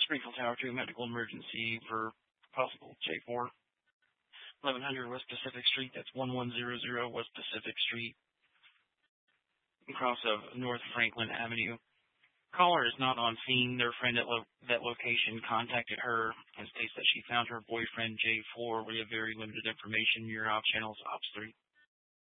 Springfield Tower 2, medical emergency for possible J4. 1100 West Pacific Street, that's 1100 West Pacific Street, across of North Franklin Avenue. Caller is not on scene. Their friend at that location contacted her and states that she found her boyfriend J4. We have very limited information. Your op channels, Ops 3.